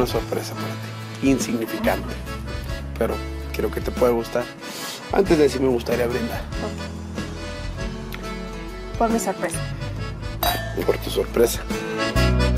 sorpresa para ti, insignificante, pero creo que te puede gustar. Antes de decir me gustaría brindar. Por mi sorpresa. Por tu sorpresa.